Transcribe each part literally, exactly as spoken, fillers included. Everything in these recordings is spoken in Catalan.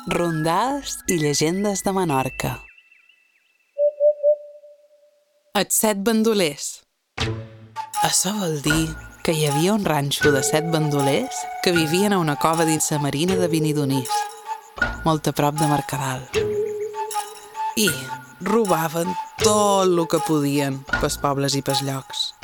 Rondals i llegendes de Menorca. Els set bandolers. Això vol dir que hi havia un ranxo de set bandolers que vivien a una cova dins la marina de Vinidonís, molt a prop de Mercadal. I robaven tot el que podien pels pobles i pels llocs.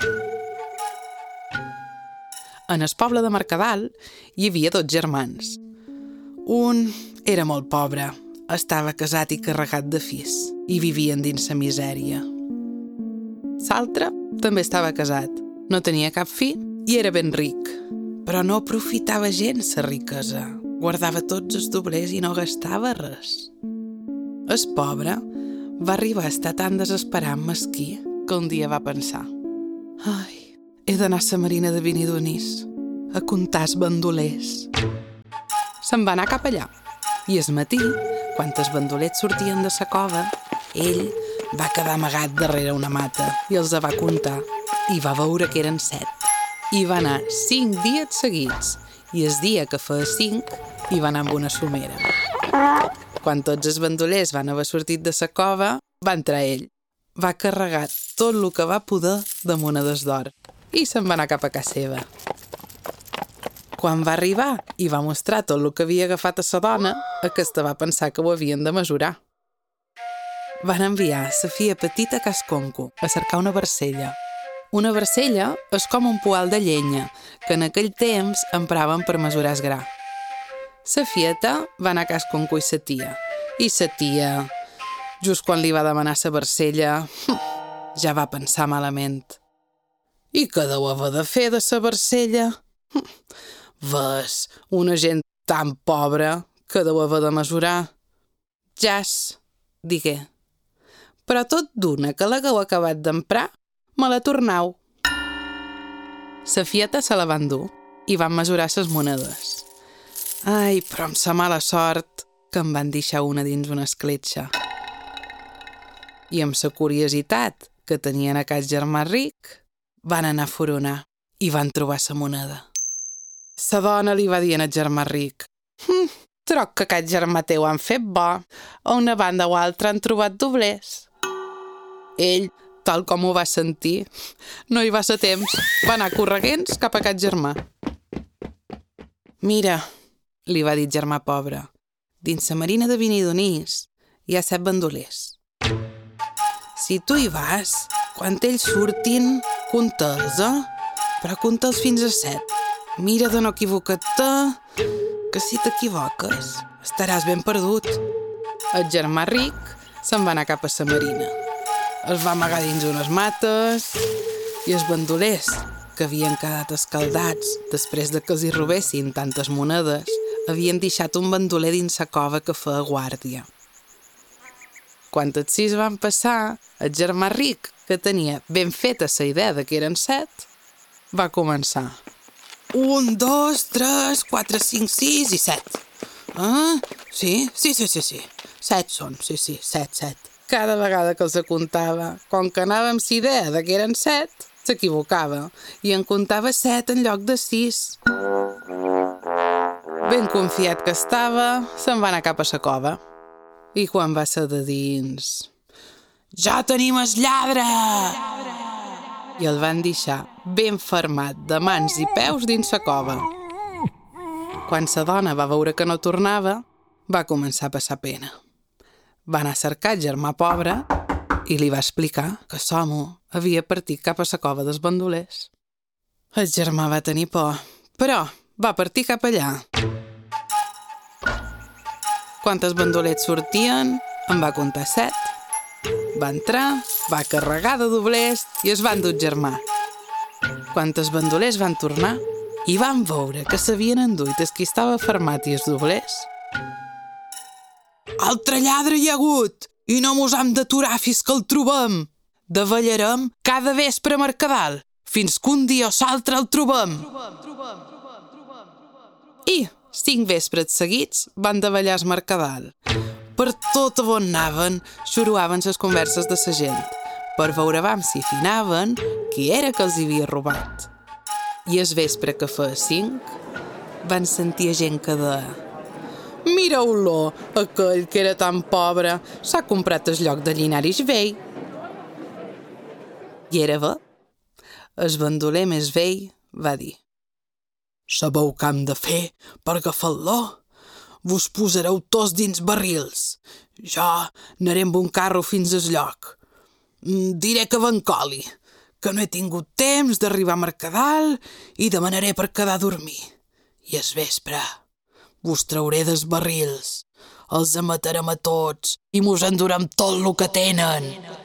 En el poble de Mercadal hi havia dos germans. Un era molt pobre, estava casat i carregat de fills i vivien dins la misèria. L'altre també estava casat, no tenia cap fill i era ben ric, però no aprofitava gens la riquesa, guardava tots els doblers i no gastava res. El pobre va arribar a estar tan desesperat mesquí que un dia va pensar: «Ai, he d'anar a la marina de Vinidonís a comptar els bandolers». Se'n va anar cap allà i al matí, quan els bandolets sortien de la cova, ell va quedar amagat darrere una mata i els va comptar i va veure que eren set. I va anar cinc dies seguits i el dia que feia cinc hi va anar amb una somera. Quan tots els bandolers van haver sortit de la cova, va entrar ell. Va carregar tot el que va poder de monedes d'or i se'n va anar cap a casa seva. Quan va arribar i va mostrar tot el que havia agafat a la dona, aquesta va pensar que ho havien de mesurar. Van enviar sa filla petita a Casconco a cercar una barcella. Una barcella és com un poal de llenya que en aquell temps empraven per mesurar el gra. Sa fieta va anar a Casconco i sa tia. I sa tia, just quan li va demanar sa barcella, ja va pensar malament. «I què deu haver de fer de sa barcella? Ves, una gent tan pobra que deu haver de mesurar». «Jas», digué, «però tot d'una que l'hagueu acabat d'emprar, me la tornau». Sa fieta se la van dur i van mesurar ses monedes. Ai, però amb sa mala sort que em van deixar una dins una escletxa. I amb sa curiositat que tenien a cas germà ric, van anar a furonar i van trobar sa moneda. Sa dona li va dir al germà ric: hm, «Troc que aquest germà teu han fet bo, a una banda o altra han trobat doblers». Ell, tal com ho va sentir, no hi va ser temps, va anar correguents cap a aquest germà. «Mira», li va dir el germà pobre, «dins la marina de Vinidonís hi ha set bandolers. Si tu hi vas, quan ells surtin, compta'ls, eh? Però compta'ls fins a set. Mira de no equivocar-te, que si t'equivoques estaràs ben perdut». El germà ric se'n va anar cap a la marina. Es va amagar dins unes mates i els bandolers, que havien quedat escaldats després de que els hi robessin tantes monedes, havien deixat un bandoler dins la cova que feia guàrdia. Quan els sis van passar, el germà ric, que tenia ben feta la idea de que eren set, va començar: «Un, dos, tres, quatre, cinc, sis i set. Ah, sí, sí, sí, sí, sí. Set són, sí, sí, set, set». Cada vegada que els comptava, com que anava amb la idea de que eren set, s'equivocava i en comptava set en lloc de sis. Ben confiat que estava, se'n va anar cap a la cova. I quan va ser de dins: «Ja tenim el lladre!» I el van deixar ben fermat de mans i peus dins la cova. Quan la dona va veure que no tornava, va començar a passar pena. Va anar a cercar el germà pobre i li va explicar que l'home havia partit cap a la cova dels bandolers. El germà va tenir por, però va partir cap allà. Quan els bandolets sortien, en va comptar set. Va entrar, va carregar de doblers i es van dur el germà. Quan els bandolers van tornar i van veure que s'havien enduit el qui estava fermat i els doblers: «Altre lladre hi ha hagut i no mos hem d'aturar fins que el trobem. Davallarem cada vespre a Mercadal fins que un dia o l'altre el trobem». I cinc vespres seguits van davallar el Mercadal. Per tot on anaven, xuruaven les converses de la gent, per veure vam si finaven qui era que els havia robat. I el vespre que feia cinc, van sentir gent que deia: Mireu-lo, aquell que era tan pobre s'ha comprat el lloc de Llinaris vell. I era bé. El bandoler més vell va dir: sabeu què hem de fer per agafar-lo? Vos posareu tots dins barrils. Jo anaré amb un carro fins al lloc. Diré que m'encoli, que no he tingut temps d'arribar a Mercadal i demanaré per quedar a dormir. I al vespre vos trauré dels barrils, els amatarem a tots i mos endurem tot el que tenen.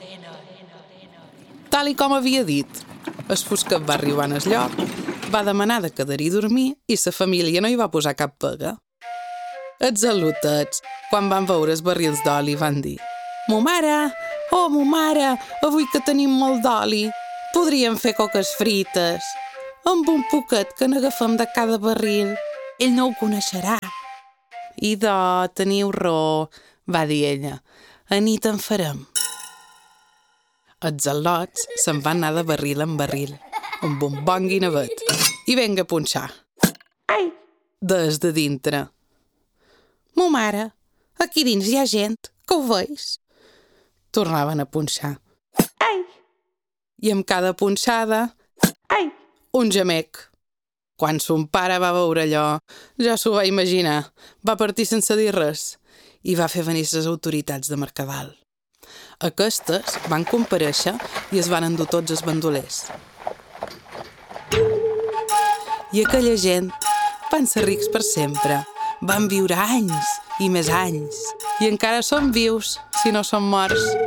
Tal i com havia dit, el Fusquet va arribar al lloc, va demanar de quedar-hi a dormir i la família no hi va posar cap pega. Els al·lotets, quan van veure els barrils d'oli, van dir: «Mo mare, oh, mo mare, avui que tenim molt d'oli, podríem fer coques frites. Amb un poquet que n'agafem de cada barril, ell no ho coneixerà». «Idò, teniu raó», va dir ella, «a nit en farem». Els al·lots se'n van anar de barril en barril, amb un bon guinevet, i venga a punxar. Ai! Des de dintre. «Mo mare, aquí dins hi ha gent, que ho veus?» Tornaven a punxar. «Ai!» I amb cada punxada, «Ai!» un gemec. Quan son pare va veure allò, ja s'ho va imaginar, va partir sense dir res i va fer venir les autoritats de Mercadal. Aquestes van comparèixer i es van endur tots els bandolers. I aquella gent van ser rics per sempre, van viure anys i més anys, i encara són vius, si no són morts.